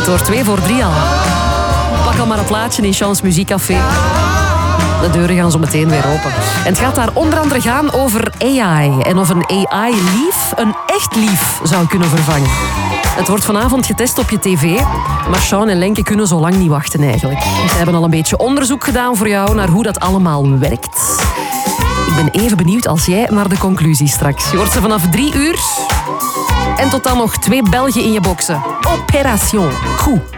wordt 2 voor 3 al. Pak al maar een plaatje in Chance Muziekcafé. De deuren gaan zo meteen weer open. En het gaat daar onder andere gaan over AI. En of een AI-lief een echt lief zou kunnen vervangen. Het wordt vanavond getest op je tv. Maar Sean en Lenke kunnen zo lang niet wachten eigenlijk. Ze hebben al een beetje onderzoek gedaan voor jou naar hoe dat allemaal werkt. Ik ben even benieuwd als jij naar de conclusie straks. Je hoort ze vanaf 3 uur. En tot dan nog 2 Belgen in je boksen. Opération. Goed.